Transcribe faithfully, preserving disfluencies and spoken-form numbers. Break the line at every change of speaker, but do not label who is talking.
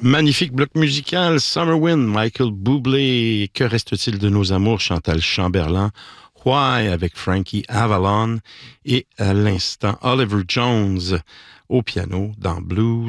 Magnifique bloc musical, Summer Wind, Michael Bublé. Que reste-t-il de nos amours, Chantal Chamberlain? Why avec Frankie Avalon et à l'instant Oliver Jones au piano dans Blues